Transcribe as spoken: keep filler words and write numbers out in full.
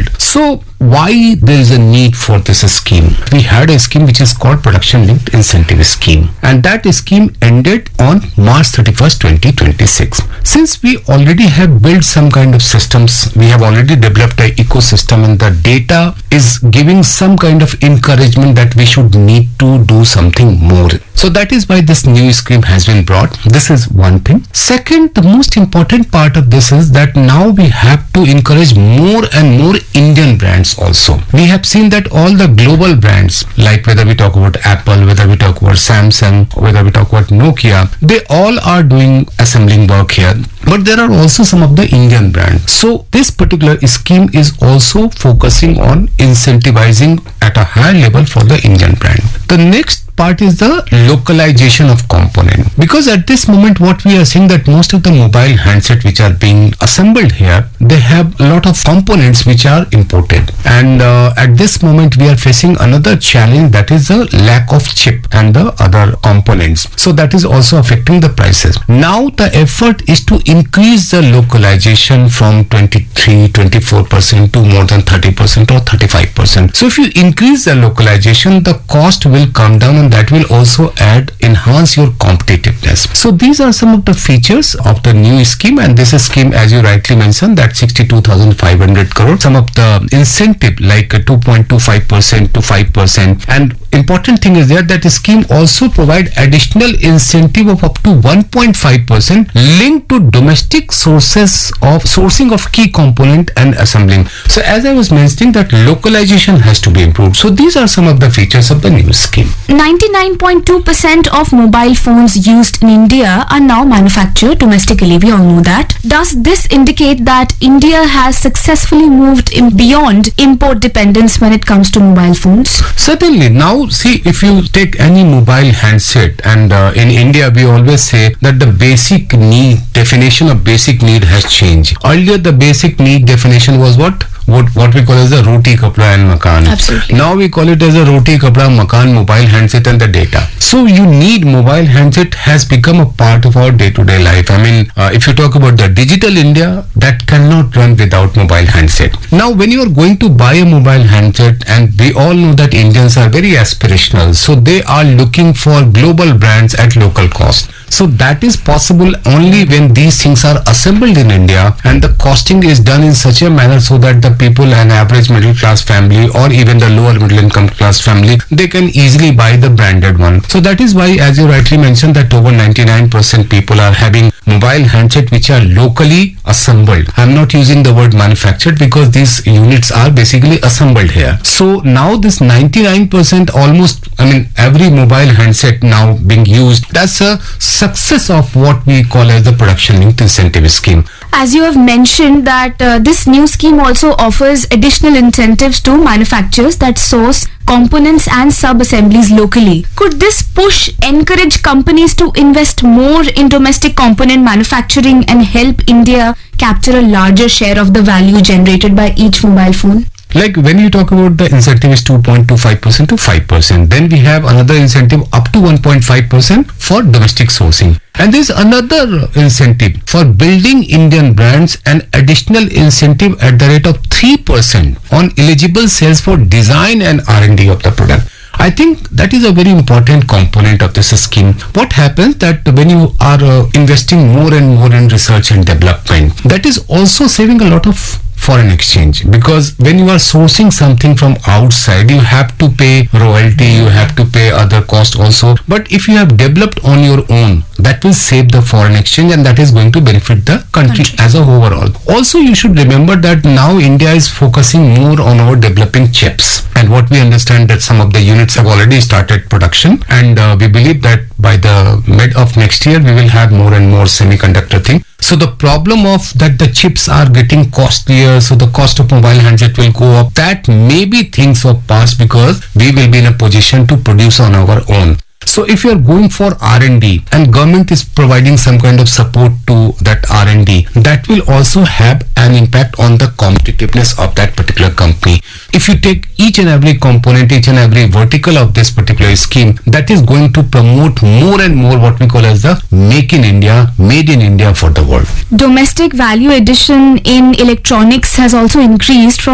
world. So why there is a need for this scheme? We had a scheme which is called Production Linked Incentive Scheme, and that scheme ended on March thirty-first, twenty twenty-six. Since we already have built some kind of systems, we have already developed an ecosystem, and the data is giving some kind of encouragement that we should need to do something more. So that is why this new scheme has been brought. This is one thing. Second, the most important part of this is that now we have to encourage more and more Indian brands also. We have seen that all the global brands, like whether we talk about Apple, whether we talk about Samsung, whether we talk about Nokia, they all are doing assembling work here. But there are also some of the Indian brands. So this particular scheme is also focusing on incentivizing at a higher level for the Indian brand. The next part is the localization of component, because at this moment what we are seeing that most of the mobile handset which are being assembled here, they have a lot of components which are imported, and uh, at this moment we are facing another challenge, that is the lack of chip and the other components. So that is also affecting the prices. Now the effort is to increase the localization from twenty-three, twenty-four percent to more than thirty percent or thirty-five percent. So if you increase the localization, the cost will come down, and that will also add enhance your competitiveness. So these are some of the features of the new scheme, and this scheme, as you rightly mentioned, that sixty-two thousand five hundred crore, some of the incentive like two point two five percent to five percent, and important thing is there that the scheme also provide additional incentive of up to one point five percent linked to domestic sources of sourcing of key component and assembling. So as I was mentioning, that localization has to be improved. So these are some of the features of the new scheme. ninety-nine point two percent of mobile phones used in India are now manufactured domestically. We all know that. Does this indicate that India has successfully moved in beyond import dependence when it comes to mobile phones? Certainly. Now, see, if you take any mobile handset, and uh, in India we always say that the basic need, definition of basic need has changed. Earlier the basic need definition was what? What, what we call as a roti, kapra and makan. Absolutely. Now we call it as a roti, kapra, makan, mobile handset and the data. So you need mobile handset has become a part of our day-to-day life. I mean, uh, if you talk about the digital India, that cannot run without mobile handset. Now when you are going to buy a mobile handset, and we all know that Indians are very aspirational, so they are looking for global brands at local cost. So that is possible only when these things are assembled in India, and the costing is done in such a manner so that the people, an average middle class family or even the lower middle income class family, they can easily buy the branded one. So that is why, as you rightly mentioned, that over ninety-nine percent people are having mobile handset which are locally assembled. I am not using the word manufactured because these units are basically assembled here. So now this ninety-nine percent, almost, I mean, every mobile handset now being used, that's a success of what we call as the production linked incentive scheme. As you have mentioned that uh, this new scheme also offers additional incentives to manufacturers that source components and sub-assemblies locally. Could this push encourage companies to invest more in domestic component manufacturing and help India capture a larger share of the value generated by each mobile phone? Like when you talk about the incentive is two point two five percent to five percent, then we have another incentive up to one point five percent for domestic sourcing. And there is another incentive for building Indian brands, and additional incentive at the rate of three percent on eligible sales for design and R and D of the product. I think that is a very important component of this scheme. What happens that when you are uh, investing more and more in research and development, that is also saving a lot of foreign exchange, because when you are sourcing something from outside, you have to pay royalty, you have to pay other cost also. But if you have developed on your own, that will save the foreign exchange, and that is going to benefit the country, country. as a overall. Also, you should remember that now India is focusing more on our developing chips, and what we understand that some of the units have already started production, and uh, we believe that by the mid of next year we will have more and more semiconductor thing. So the problem of that the chips are getting costlier, so the cost of mobile handset will go up. That may be things of past, because we will be in a position to produce on our own. So if you are going for R and D and government is providing some kind of support to that R and D, that will also have an impact on the competitiveness of that particular company. If you take each and every component, each and every vertical of this particular scheme, that is going to promote more and more what we call as the Make in India, Made in India for the world. Domestic value addition in electronics has also increased from